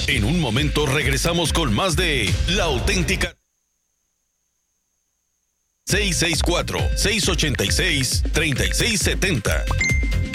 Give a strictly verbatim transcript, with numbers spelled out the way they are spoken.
En un momento regresamos con más de La Auténtica. seis seis cuatro, seis ocho seis, tres seis siete cero